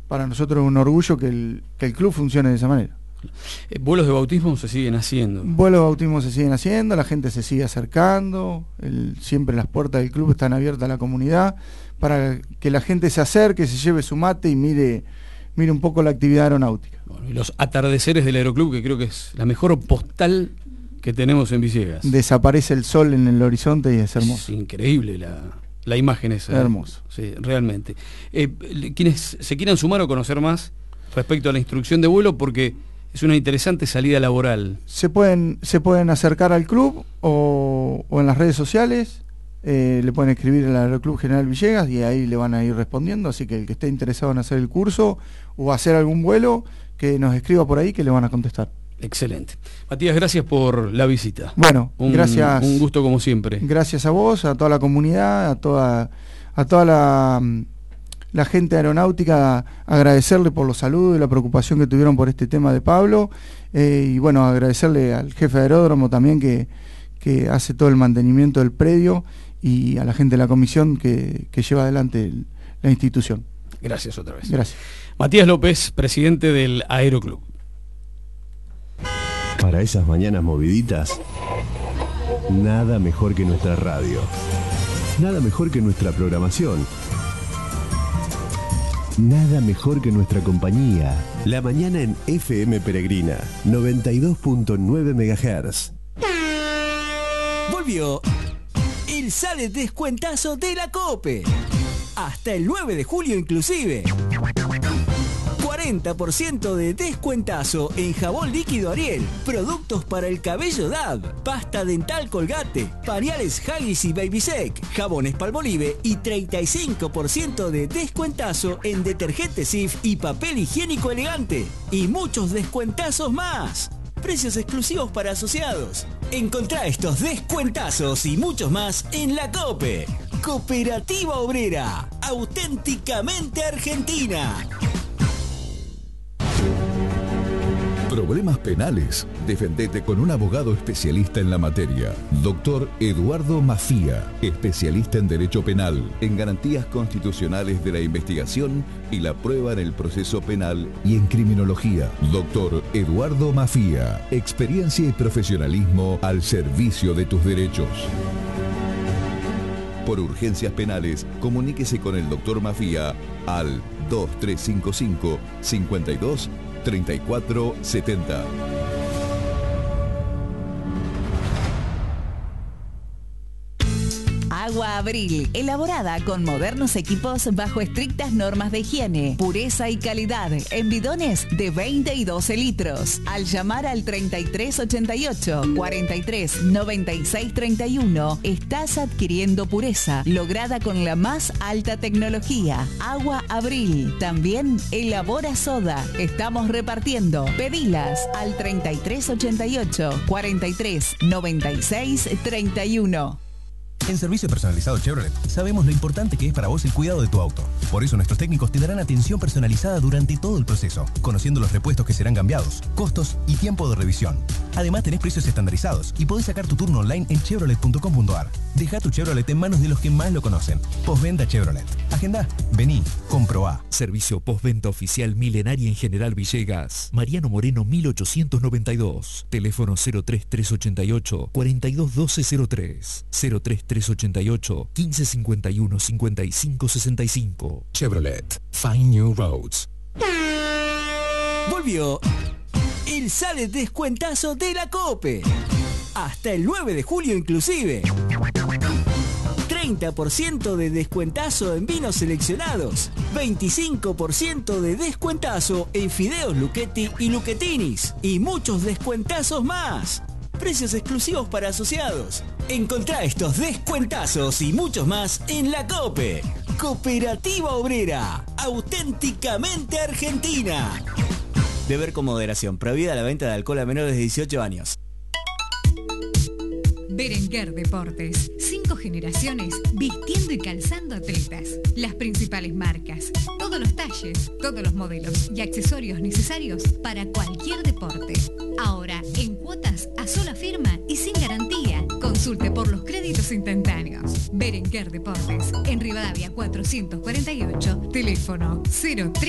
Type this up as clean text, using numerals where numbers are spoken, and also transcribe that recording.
para nosotros es un orgullo que el club funcione de esa manera. ¿Vuelos de bautismo se siguen haciendo? Vuelos de bautismo se siguen haciendo, la gente se sigue acercando, siempre las puertas del club están abiertas a la comunidad para que la gente se acerque, se lleve su mate y mire un poco la actividad aeronáutica. Bueno, y los atardeceres del Aeroclub, que creo que es la mejor postal que tenemos en Villegas. Desaparece el sol en el horizonte y es hermoso. Es increíble la imagen esa. Hermoso. Sí, realmente. Quienes se quieran sumar o conocer más respecto a la instrucción de vuelo, porque es una interesante salida laboral. Se pueden acercar al club o en las redes sociales, le pueden escribir al Aeroclub General Villegas y ahí le van a ir respondiendo, así que el que esté interesado en hacer el curso o hacer algún vuelo, que nos escriba por ahí que le van a contestar. Excelente. Matías, gracias por la visita. Bueno, gracias. Un gusto como siempre. Gracias a vos, a toda la comunidad, a toda la gente aeronáutica, agradecerle por los saludos y la preocupación que tuvieron por este tema de Pablo, y bueno, agradecerle al jefe de aeródromo también que hace todo el mantenimiento del predio, y a la gente de la comisión que lleva adelante la institución. Gracias otra vez. Gracias. Matías López, presidente del Aeroclub. Para esas mañanas moviditas, nada mejor que nuestra radio. Nada mejor que nuestra programación. Nada mejor que nuestra compañía. La mañana en FM Peregrina, 92.9 MHz. Volvió el Sale Descuentazo de la COPE. Hasta el 9 de julio inclusive. 40% de descuentazo en jabón líquido Ariel, productos para el cabello DAB, pasta dental Colgate, pañales Huggies y Babysec, jabones Palmolive y 35% de descuentazo en detergente Cif y papel higiénico elegante. Y muchos descuentazos más. Precios exclusivos para asociados. Encontrá estos descuentazos y muchos más en la COPE. Cooperativa Obrera, auténticamente argentina. Problemas penales. Defendete con un abogado especialista en la materia. Doctor Eduardo Mafía, especialista en Derecho Penal, en garantías constitucionales de la investigación y la prueba en el proceso penal y en criminología. Doctor Eduardo Mafía, experiencia y profesionalismo al servicio de tus derechos. Por urgencias penales, comuníquese con el Doctor Mafía al 2355 52 3470. Agua Abril, elaborada con modernos equipos bajo estrictas normas de higiene, pureza y calidad, en bidones de 20 y 12 litros. Al llamar al 3388 43 96 31, estás adquiriendo pureza, lograda con la más alta tecnología. Agua Abril, también elabora soda. Estamos repartiendo. Pedilas al 3388 43 96 31. En Servicio Personalizado Chevrolet sabemos lo importante que es para vos el cuidado de tu auto. Por eso nuestros técnicos te darán atención personalizada durante todo el proceso, conociendo los repuestos que serán cambiados, costos y tiempo de revisión. Además tenés precios estandarizados y podés sacar tu turno online en chevrolet.com.ar. Deja tu Chevrolet en manos de los que más lo conocen. Postventa Chevrolet. Agenda, vení, comprobá. Servicio postventa oficial Milenaria en General Villegas. Mariano Moreno 1892. Teléfono 03388 421203. 03388 1551 5565. Chevrolet. Find New Roads. Volvió el Sale Descuentazo de la COPE. Hasta el 9 de julio inclusive. 30% de descuentazo en vinos seleccionados. 25% de descuentazo en fideos Luchetti y Luchetinis. Y muchos descuentazos más. Precios exclusivos para asociados. Encontrá estos descuentazos y muchos más en la COPE. Cooperativa Obrera, auténticamente argentina. Beber con moderación. Prohibida la venta de alcohol a menores de 18 años. Berenguer Deportes. 5 generaciones vistiendo y calzando atletas. Las principales marcas, todos los talles, todos los modelos y accesorios necesarios para cualquier deporte. Ahora en cuotas a sola firma y sin garantía. Consulte por los créditos instantáneos. Berenguer Deportes. En Rivadavia 448. Teléfono 03